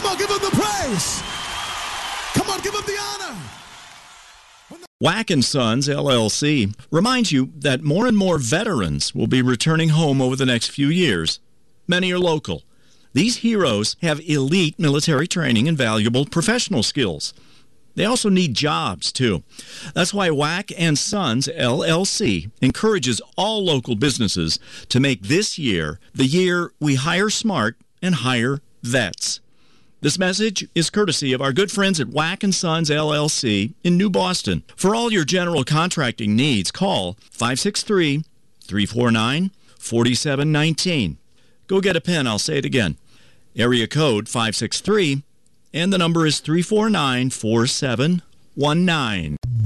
on, give him the praise. Come on, give him the honor. Wack & Sons, LLC, reminds you that more and more veterans will be returning home over the next few years. Many are local. These heroes have elite military training and valuable professional skills. They also need jobs, too. That's why Wack & Sons, LLC, encourages all local businesses to make this year the year we hire smart and hire vets. This message is courtesy of our good friends at Wack & Sons, LLC in New Boston. For all your general contracting needs, call 563-349-4719. Go get a pen, I'll say it again. Area code 563, and the number is 349-4719.